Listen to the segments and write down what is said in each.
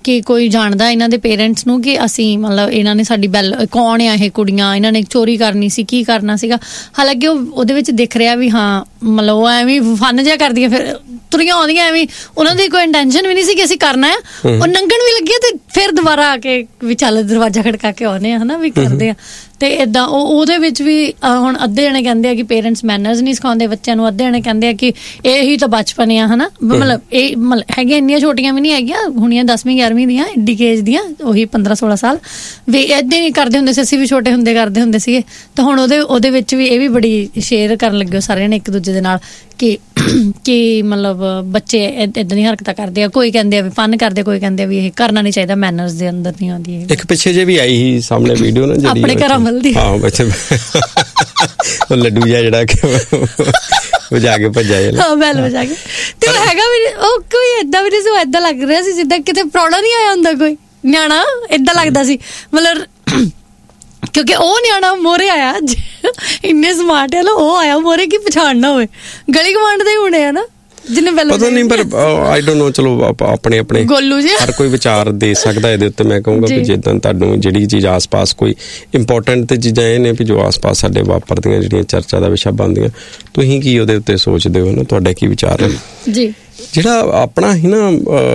ਕਿ ਕੋਈ ਜਾਣਦਾ ਇਹਨਾਂ ਦੇ ਪੇਰੈਂਟਸ ਨੂੰ ਕਿ ਅਸੀਂ ਮਤਲਬ ਇਹਨਾਂ ਨੇ ਸਾਡੀ ਬੈਲ ਕੌਣ ਆ ਇਹ ਕੁੜੀਆਂ, ਇਹਨਾਂ ਨੇ ਚੋਰੀ ਕਰਨੀ ਸੀ, ਕੀ ਕਰਨਾ ਸੀਗਾ। ਹਾਲਾਂਕਿ ਉਹ ਉਹਦੇ ਵਿੱਚ ਦਿਖ ਰਿਹਾ ਵੀ ਹਾਂ ਮਤਲਬ ਉਹ ਐਵੇਂ ਫਨ ਜਿਹਾ ਕਰਦੀਆਂ, ਫਿਰ ਤੁਰੀਆਂ ਆਉਂਦੀਆਂ ਐਵੇਂ, ਉਹਨਾਂ ਦੀ ਕੋਈ ਇੰਟੈਂਸ਼ਨ ਵੀ ਨਹੀਂ ਸੀ ਕਿ ਅਸੀਂ ਕਰਨਾ ਆ। ਉਹ ਲੰਘਣ ਵੀ ਲੱਗੀ ਤੇ ਫਿਰ ਦੁਬਾਰਾ ਆ ਕੇ ਵੀ ਚੱਲ ਦਰਵਾਜ਼ਾ ਖੜਕਾ ਕੇ ਆਉਂਦੇ ਆ, ਹੈ ਨਾ, ਵੀ ਕਰਦੇ ਆ। ਤੇ ਇੱਦਾਂ ਉਹਦੇ ਵਿੱਚ ਵੀ ਹੁਣ ਅੱਧੇ ਜਣੇ ਕਹਿੰਦੇ ਆ ਕਿ ਪੇਰੈਂਟਸ ਮੈਨਰਸ ਨਹੀਂ ਸਿਖਾਉਂਦੇ ਬੱਚਿਆਂ ਨੂੰ, ਅੱਧੇ ਜਣੇ ਕਹਿੰਦੇ ਆ ਕਿ ਇਹੀ ਤਾਂ ਬਚਪਨ ਆ, ਹੈ ਨਾ, ਮਤਲਬ ਇਹ ਮਤਲਬ ਹੈਗੀਆਂ ਇੰਨੀਆਂ ਛੋਟੀਆਂ ਵੀ ਨਹੀਂ ਹੈਗੀਆਂ, ਹੁਣੀਆਂ 10ਵੀਂ 11ਵੀਂ ਦੀਆਂ, ਐਡੀ ਏਜ ਦੀਆਂ, ਉਹੀ 15-16 ਸਾਲ ਵੀ ਇੱਦਾਂ ਹੀ ਕਰਦੇ ਹੁੰਦੇ ਸੀ, ਅਸੀਂ ਵੀ ਛੋਟੇ ਹੁੰਦੇ ਕਰਦੇ ਹੁੰਦੇ ਸੀਗੇ। ਤਾਂ ਹੁਣ ਉਹਦੇ ਵਿੱਚ ਵੀ ਇਹ ਵੀ ਬੜੀ ਸ਼ੇਅਰ ਕਰਨ ਲੱਗੇ ਸਾਰਿਆਂ ਨੇ ਇੱਕ ਦੂਜੇ ਦੇ ਨਾਲ ਕਿ ਮਤਲਬ ਬੱਚੇ ਏਦਾਂ ਦੀਆਂ ਹਰਕਤਾਂ ਕਰਦੇ ਆ, ਕੋਈ ਕਹਿੰਦੇ ਆ ਵੀ ਫਨ ਕਰਦੇ, ਕੋਈ ਕਹਿੰਦੇ ਆ ਵੀ ਇਹ ਕਰਨਾ ਨਹੀਂ ਚਾਹੀਦਾ, ਮੈਨਰਸ ਦੇ ਅੰਦਰ ਨਹੀਂ ਆਉਂਦੀ। ਇੱਕ ਪਿੱਛੇ ਜੇ ਵੀ ਆਈ ਸੀ ਸਾਹਮਣੇ ਵੀਡੀਓ ਨਾ, ਜਿਹੜੀ ਆਪਣੇ ਘਰਾਂ ਮਿਲਦੀ, ਹਾਂ ਬੱਚੇ ਉਹ ਲੱਡੂ ਜਿਹਾ ਜਿਹੜਾ ਵਜਾ ਕੇ ਭੱਜਿਆ, ਹਾਂ ਬੈਲ ਵਜਾ ਕੇ। ਤੇ ਉਹ ਹੈਗਾ ਵੀ ਉਹ ਕੋਈ ਏਦਾਂ ਵੀ ਨਹੀਂ ਸੀ, ਉਹ ਏਦਾਂ ਲੱਗ ਰਿਹਾ ਸੀ ਜਿੱਦਾਂ ਕਿਤੇ ਪ੍ਰੋੜਾ ਨਹੀਂ ਆਇਆ ਹੁੰਦਾ ਕੋਈ ਨਿਆਣਾ, ਏਦਾਂ ਲੱਗਦਾ ਸੀ ਮਤਲਬ, ਕਿਉਂਕਿ ਉਹ ਨਿਆਣਾ ਮੋਰੇ ਆਇਆ ਇੰਨੇ ਸਮਾਰਟ ਹੈ ਨਾ, ਉਹ ਆਇਆ ਮੋਰੇ ਕੀ ਪਛਾਣ ਨਾ ਹੋਵੇ, ਗਲੀ ਗਵਾਂਢ ਦੇ ਹੋਣੇ ਆ ਨਾ ਜਿਹਨੇ ਬੈਲ ਪਤਾ ਨਹੀਂ। ਪਰ ਆਈ ਡੋਨਟ ਨੋ, ਚਲੋ ਆਪਣੇ ਆਪਣੇ ਗੋਲੂ ਜੀ ਹਰ ਕੋਈ ਵਿਚਾਰ ਦੇ ਸਕਦਾ ਇਹਦੇ ਉੱਤੇ। ਮੈਂ ਕਹੂੰਗਾ ਕਿ ਜਿੱਦਾਂ ਤੁਹਾਨੂੰ ਜਿਹੜੀ ਚੀਜ਼ ਆਸ-ਪਾਸ ਕੋਈ ਇੰਪੋਰਟੈਂਟ ਤੇ ਚੀਜ਼ਾਂ ਇਹ ਨੇ ਵੀ ਜੋ ਆਸ-ਪਾਸ ਸਾਡੇ ਵਾਪਰਦੀਆਂ, ਜਿਹੜੀਆਂ ਚਰਚਾ ਦਾ ਵਿਸ਼ਾ ਬਣਦੀਆਂ, ਤੁਸੀਂ ਕੀ ਉਹਦੇ ਉੱਤੇ ਸੋਚਦੇ ਹੋ ਨਾ, ਤੁਹਾਡਾ ਕੀ ਵਿਚਾਰ ਹੈ ਜੀ? ਜਿਹੜਾ ਆਪਣਾ ਹੀ ਨਾ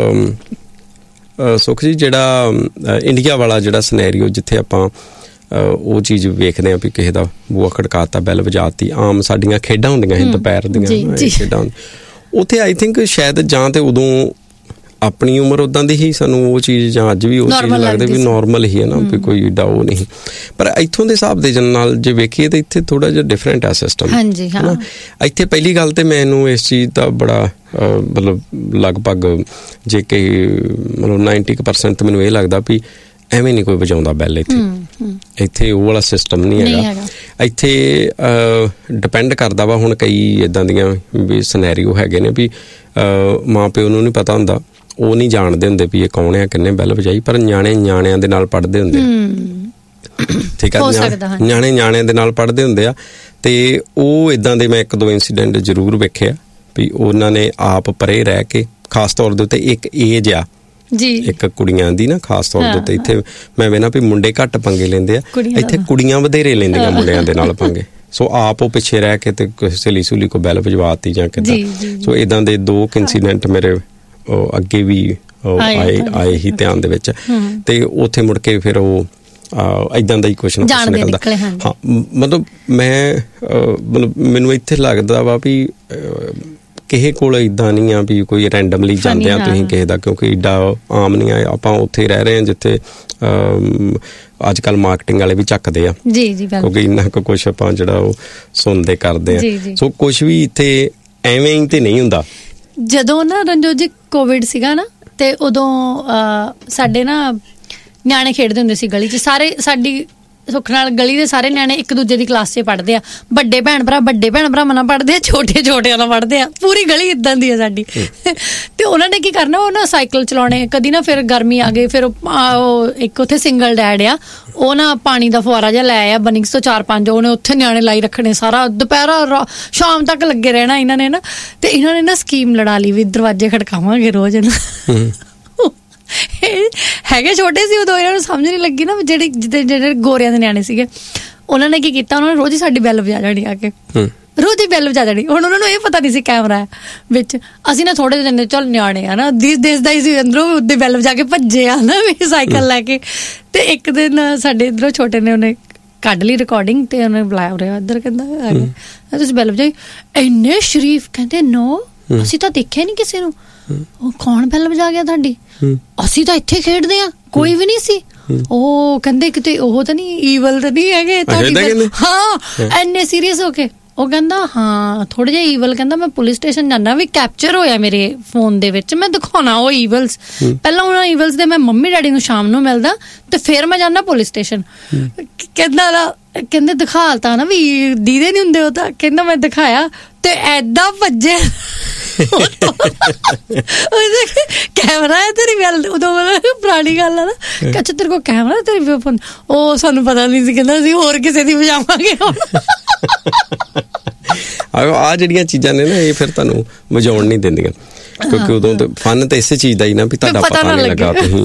ਸੁਖ ਜੀ, ਜਿਹੜਾ ਇੰਡੀਆ ਵਾਲਾ ਜਿਹੜਾ ਸਿਨੈਰੀਓ, ਜਿੱਥੇ ਆਪਾਂ ਉਹ ਚੀਜ਼ ਵੇਖਦੇ ਹਾਂ ਵੀ ਕਿਸੇ ਦਾ ਬੂਹਾ ਖੜਕਾਤਾ, ਬੈਲ ਵਜਾਤੀ, ਆਮ ਸਾਡੀਆਂ ਖੇਡਾਂ ਹੁੰਦੀਆਂ ਸੀ ਦੁਪਹਿਰ ਦੀਆਂ ਖੇਡਾਂ, ਉੱਥੇ ਆਈ ਥਿੰਕ ਸ਼ਾਇਦ ਜਾਂ ਤੇ ਉਦੋਂ ਆਪਣੀ ਉਮਰ ਉਦਾਂ ਦੀ ਹੀ ਸਾਨੂੰ ਉਹ ਚੀਜ਼, ਜਾਂ ਅੱਜ ਵੀ ਉਹ ਚੀਜ਼ ਲੱਗਦੀ ਵੀ ਨੋਰਮਲ ਹੀ ਹੈ ਨਾ, ਵੀ ਕੋਈ ਏਡਾ ਉਹ ਨਹੀਂ। ਪਰ ਇੱਥੋਂ ਦੇ ਹਿਸਾਬ ਦੇ ਨਾਲ ਜੇ ਵੇਖੀਏ ਤਾਂ ਇੱਥੇ ਥੋੜਾ ਜਿਹਾ ਡਿਫਰੈਂਟ ਹੈ ਸਿਸਟਮ, ਹੈ ਨਾ। ਇੱਥੇ ਪਹਿਲੀ ਗੱਲ ਤੇ ਮੈਨੂੰ ਇਸ ਚੀਜ਼ ਦਾ ਬੜਾ ਮਤਲਬ ਲਗਭਗ ਜੇ ਕਿ ਮਤਲਬ 90% ਮੈਨੂੰ ਇਹ ਲੱਗਦਾ ਵੀ ਐਵੇਂ ਨਹੀਂ ਕੋਈ ਵਜਾਉਂਦਾ ਬੈਲ ਇੱਥੇ ਉਹ ਵਾਲਾ ਸਿਸਟਮ ਨਹੀਂ ਹੈਗਾ। ਇੱਥੇ ਡਿਪੈਂਡ ਕਰਦਾ ਵਾ, ਹੁਣ ਕਈ ਇੱਦਾਂ ਦੀਆਂ ਵੀ ਸਿਨੈਰੀਓ ਹੈਗੇ ਨੇ ਵੀ ਮਾਂ ਪਿਓ ਨੂੰ ਨਹੀਂ ਪਤਾ ਹੁੰਦਾ, ਉਹ ਨਹੀਂ ਜਾਣਦੇ ਹੁੰਦੇ ਵੀ ਇਹ ਕੌਣ ਆ, ਕਿੰਨੇ ਬੈਲ ਵਜਾਈ, ਪਰ ਨਿਆਣਿਆਂ ਦੇ ਨਾਲ ਪੜ੍ਹਦੇ ਹੁੰਦੇ ਆ, ਠੀਕ ਆ, ਨਿਆਣਿਆਂ ਦੇ ਨਾਲ ਪੜ੍ਹਦੇ ਹੁੰਦੇ ਆ। ਤੇ ਉਹ ਇੱਦਾਂ ਦੇ ਮੈਂ 1-2 ਇੰਸੀਡੈਂਟ ਜ਼ਰੂਰ ਵੇਖਿਆ ਵੀ ਉਹਨਾਂ ਨੇ ਆਪ ਪਰੇ ਰਹਿ ਕੇ, ਖਾਸ ਤੌਰ ਦੇ ਉੱਤੇ ਇੱਕ ਏਜ ਆ ਜੀ, ਇੱਕ ਕੁੜੀਆਂ ਦੀ ਨਾ ਖਾਸ ਤੌਰ ਦੇ ਉੱਤੇ। ਇੱਥੇ ਮੈਂ ਵੇਖਣਾ ਵੀ ਮੁੰਡੇ ਘੱਟ ਪੰਗੇ ਲੈਂਦੇ ਆ, ਇੱਥੇ ਕੁੜੀਆਂ ਵਧੇਰੇ ਲੈਂਦੀਆਂ ਮੁੰਡਿਆਂ ਦੇ ਨਾਲ ਪੰਗੇ। ਸੋ ਆਪ ਉਹ ਪਿੱਛੇ ਰਹਿ ਕੇ ਤੇ ਸਹੇਲੀ ਸਹੂਲੀ ਕੋ ਬੈਲ ਵਜਵਾਤੀ ਜਾਂ ਕਿੱਦਾਂ। ਸੋ ਏਦਾਂ ਦੇ 2 ਇੰਸੀਡੈਂਟ ਮੇਰੇ ਅੱਗੇ ਵੀ ਆਏ ਹੀ ਧਿਆਨ ਦੇ ਵਿੱਚ, ਤੇ ਉੱਥੇ ਮੁੜ ਕੇ ਫਿਰ ਉਹ ਏਦਾਂ ਦਾ ਹੀ ਕੁਛ ਨਾ ਕੁਛ ਨਿਕਲਦਾ। ਹਾਂ ਮਤਲਬ ਮੈਨੂੰ ਇੱਥੇ ਲੱਗਦਾ ਵਾ ਵੀ ਕਿਸੇ ਕੋਲ ਏਦਾਂ ਨਹੀਂ ਆ ਵੀ ਕੋਈ ਰੈਂਡਮਲੀ ਜਾਂਦੇ ਆ ਤੁਸੀਂ ਕਿਸੇ ਦਾ, ਕਿਉਂਕਿ ਏਡਾ ਆਮ ਨਹੀਂ ਆ। ਆਪਾਂ ਉੱਥੇ ਰਹਿ ਰਹੇ ਹਾਂ ਜਿੱਥੇ ਅੱਜ ਕੱਲ੍ਹ ਮਾਰਕੀਟਿੰਗ ਵਾਲੇ ਵੀ ਚੱਕਦੇ ਆ, ਕਿਉਂਕਿ ਇੰਨਾ ਕੁ ਕੁਛ ਆਪਾਂ ਜਿਹੜਾ ਉਹ ਸੁਣਦੇ ਕਰਦੇ ਆ। ਸੋ ਕੁਛ ਵੀ ਇੱਥੇ ਐਵੇਂ ਹੀ ਤੇ ਨਹੀਂ ਹੁੰਦਾ। ਜਦੋਂ ਨਾ ਰਣਜੋਤ ਜੀ ਕੋਵਿਡ ਸੀਗਾ ਨਾ, ਤੇ ਉਦੋਂ ਸਾਡੇ ਨਾ ਨਿਆਣੇ ਖੇਡਦੇ ਹੁੰਦੇ ਸੀ ਗਲੀ 'ਚ, ਸਾਰੇ ਸਾਡੀ ਸੁੱਖ ਨਾਲ ਗਲੀ ਦੇ ਸਾਰੇ ਨਿਆਣੇ ਇੱਕ ਦੂਜੇ ਦੀ ਕਲਾਸ 'ਚ ਪੜ੍ਹਦੇ ਆ, ਵੱਡੇ ਭੈਣ ਭਰਾ ਨਾਲ ਪੜ੍ਹਦੇ ਆ, ਛੋਟਿਆਂ ਨਾਲ ਪੜ੍ਹਦੇ ਆ, ਪੂਰੀ ਗਲੀ ਇੱਦਾਂ ਦੀ ਆ ਸਾਡੀ। ਤੇ ਉਹਨਾਂ ਨੇ ਕੀ ਕਰਨਾ, ਉਹ ਨਾ ਸਾਈਕਲ ਚਲਾਉਣੇ ਕਦੀ ਨਾ, ਫਿਰ ਗਰਮੀ ਆ ਗਈ, ਫਿਰ ਉਹ ਇੱਕ ਉੱਥੇ ਸਿੰਗਲ ਡੈਡ ਆ, ਉਹ ਨਾ ਪਾਣੀ ਦਾ ਫੁਆਰਾ ਜਿਹਾ ਲੈ ਆਇਆ ਬਨਿੰਗਸ ਤੋਂ 4-5, ਉਹਨੇ ਉੱਥੇ ਨਿਆਣੇ ਲਾਈ ਰੱਖਣੇ, ਸਾਰਾ ਦੁਪਹਿਰਾ ਸ਼ਾਮ ਤੱਕ ਲੱਗੇ ਰਹਿਣਾ ਇਹਨਾਂ ਨੇ ਨਾ। ਤੇ ਇਹਨਾਂ ਨੇ ਨਾ ਸਕੀਮ ਲੜਾ ਲਈ ਵੀ ਦਰਵਾਜ਼ੇ ਖੜਕਾਵਾਂਗੇ ਰੋਜ਼ ਨਾ। ਹੈਗੇ ਛੋਟੇ ਸੀ ਉਦੋਂ, ਇਹਨਾਂ ਨੂੰ ਸਮਝ ਨਹੀਂ ਲੱਗੀ ਨਾ ਜਿਹੜੇ ਗੋਰਿਆਂ ਦੇ ਨਿਆਣੇ ਸੀਗੇ, ਉਹਨਾਂ ਨੇ ਕੀ ਕੀਤਾ, ਉਹਨਾਂ ਨੇ ਰੋਜ਼ ਹੀ ਸਾਡੀ ਬੈਲ ਵਜਾ ਜਾਣੀ ਆ ਕੇ, ਰੋਜ਼ ਹੀ ਬੈਲ ਵਜਾ ਜਾਣੀ। ਹੁਣ ਉਹਨਾਂ ਨੂੰ ਇਹ ਪਤਾ ਨਹੀਂ ਸੀ ਕੈਮਰਾ ਵਿੱਚ, ਅਸੀਂ ਨਾ ਥੋੜੇ ਦਿਨ ਚੱਲ ਨਿਆਣੇ ਆ ਨਾ, ਦਿਸਦਾ ਹੀ ਸੀ ਅੰਦਰੋਂ, ਉੱਦੇ ਬੈਲ ਵਜਾ ਕੇ ਭੱਜੇ ਆ ਨਾ ਵੀ ਸਾਈਕਲ ਲੈ ਕੇ। ਤੇ ਇੱਕ ਦਿਨ ਸਾਡੇ ਇੱਧਰੋਂ ਛੋਟੇ ਨੇ, ਉਹਨੇ ਕੱਢ ਲਈ ਰਿਕਾਰਡਿੰਗ, ਤੇ ਉਹਨੇ ਬੁਲਾਇਆ ਉਰੇ ਇੱਧਰ, ਕਹਿੰਦਾ ਤੁਸੀਂ ਬੈਲ ਵਜਾਈ। ਇੰਨੇ ਸ਼ਰੀਫ ਕਹਿੰਦੇ ਨੋ, ਅਸੀਂ ਤਾਂ ਦੇਖਿਆ ਨਹੀਂ ਕਿਸੇ ਨੂੰ। ਉਹ ਕੌਣ ਬੈਲ ਵਜਾ ਗਿਆ ਤੁਹਾਡੀ? ਅਸੀਂ ਤਾਂ ਇੱਥੇ ਖੇਡਦੇ ਆ, ਕੋਈ ਵੀ ਨਹੀਂ ਸੀ। ਉਹ ਕਹਿੰਦੇ ਕਿਤੇ ਉਹ ਤਾਂ ਨਹੀਂ ਈਵਲ ਤਾਂ ਨਹੀਂ ਹੈਗੇ ਤੁਹਾਡੀ? ਹਾਂ, ਇੰਨੇ ਸੀਰੀਅਸ ਹੋ ਕੇ ਉਹ ਕਹਿੰਦਾ ਹਾਂ ਥੋੜੇ ਜਿਹੇ ਈਵਲ। ਕਹਿੰਦਾ ਮੈਂ ਪੁਲਿਸ ਸਟੇਸ਼ਨ ਜਾਣਾ, ਵੀ ਕੈਪਚਰ ਹੋਇਆ ਮੇਰੇ ਫੋਨ ਦੇ ਵਿੱਚ, ਮੈਂ ਦਿਖਾਉਣਾ ਉਹ ਈਵਲਸ। ਪਹਿਲਾਂ ਉਹਨਾਂ ਈਵਲਸ ਦੇ ਮੈਂ ਮੰਮੀ ਡੈਡੀ ਨੂੰ ਸ਼ਾਮ ਨੂੰ ਮਿਲਦਾ, ਤੇ ਫਿਰ ਮੈਂ ਜਾਂਦਾ ਪੁਲਿਸ ਸਟੇਸ਼ਨ। ਕਹਿੰਦੇ ਦਿਖਾਲਤਾ ਨਾ ਵੀ ਦੀਦੇ ਨੀ ਹੁੰਦੇ ਉਹ ਤਾਂ। ਕਹਿੰਦਾ ਮੈਂ ਦਿਖਾਇਆ ਤੇ ਏਦਾਂ ਭੱਜੇ। ਕੈਮਰਾ ਹੈ ਤੇਰੀ ਗੱਲ, ਉਦੋਂ ਪੁਰਾਣੀ ਗੱਲ ਆ ਨਾ, ਅੱਛਾ ਤੇਰੇ ਕੋਲ ਕੈਮਰਾ ਤੇਰੀ ਫੋਨ? ਉਹ ਸਾਨੂੰ ਪਤਾ ਨਹੀਂ ਸੀ, ਕਹਿੰਦਾ ਅਸੀਂ ਹੋਰ ਕਿਸੇ ਦੀ ਵਜਾਵਾਂਗੇ। ਆਹ ਜਿਹੜੀਆਂ ਚੀਜ਼ਾਂ ਨੇ ਨਾ, ਇਹ ਫਿਰ ਤੁਹਾਨੂੰ ਵਜਾਉਣ ਨਹੀਂ ਦਿੰਦੀਆਂ, ਕਿਉਂਕਿ ਉਦੋਂ ਫਨ ਤਾਂ ਇਸੇ ਚੀਜ਼ ਦਾ ਹੀ ਨਾ ਵੀ ਤੁਹਾਡਾ ਪਤਾ ਨਹੀਂ ਲੱਗਾ ਤੁਸੀਂ